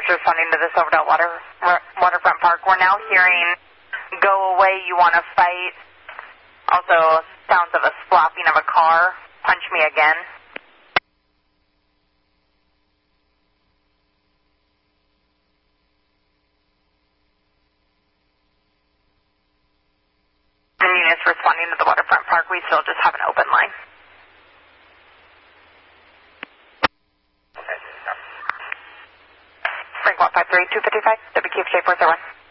units responding to the Silverdale Waterfront Park. We're now hearing, go away, you want to fight. Also, sounds of a slopping of a car. Punch me again. And units responding to the Waterfront Park, we still just have an open line. Frank 153, 255, WQFJ 401.